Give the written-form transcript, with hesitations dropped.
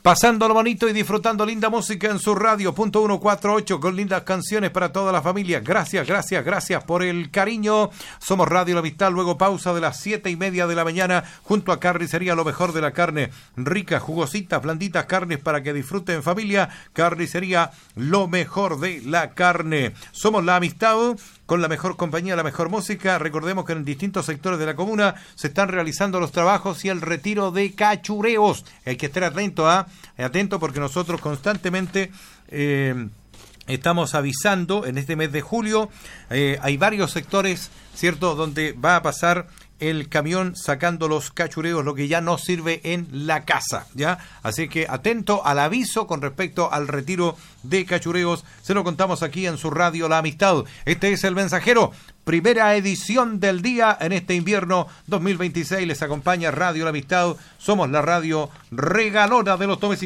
Pasando lo bonito y disfrutando linda música en su radio, .148, con lindas canciones para toda la familia. Gracias por el cariño. Somos Radio La Amistad, luego pausa de las 7:30 de la mañana, junto a Carnicería Lo Mejor de la Carne. Ricas, jugositas, blanditas carnes para que disfruten en familia. Carnicería Lo Mejor de la Carne. Somos La Amistad, con la mejor compañía, la mejor música. Recordemos que en distintos sectores de la comuna se están realizando los trabajos y el retiro de cachureos. Hay que estar atento porque nosotros constantemente estamos avisando en este mes de julio. Hay varios sectores, ¿cierto?, donde va a pasar el camión sacando los cachureos, lo que ya no sirve en la casa, ¿ya? Así que atento al aviso con respecto al retiro de cachureos. Se lo contamos aquí en su radio La Amistad. Este es El Mensajero, primera edición del día en este invierno 2026. Les acompaña Radio La Amistad. Somos la radio regalona de los Tomecitos.